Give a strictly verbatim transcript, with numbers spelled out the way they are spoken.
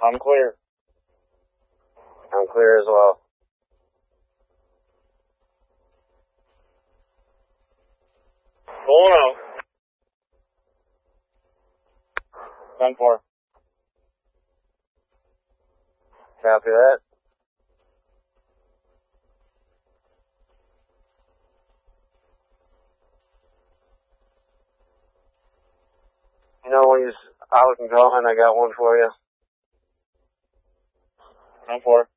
I'm clear. I'm clear as well. Pulling out. ten four. Copy that. You know, when he's out and going, I got one for you. ten four.